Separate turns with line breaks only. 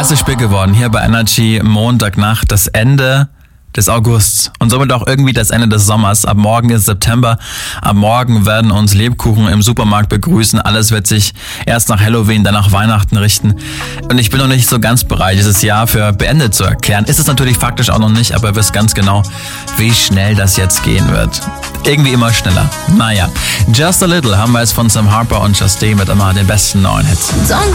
Es ist spät geworden, hier bei Energy, Montagnacht, das Ende des Augusts und somit auch irgendwie das Ende des Sommers. Ab morgen ist September, ab morgen werden uns Lebkuchen im Supermarkt begrüßen. Alles wird sich erst nach Halloween, dann nach Weihnachten richten. Und ich bin noch nicht so ganz bereit, dieses Jahr für beendet zu erklären. Ist es natürlich faktisch auch noch nicht, aber ihr wisst ganz genau, wie schnell das jetzt gehen wird. Irgendwie immer schneller. Naja, Just a Little haben wir jetzt von Sam Harper und Justine mit immer den besten neuen Hits.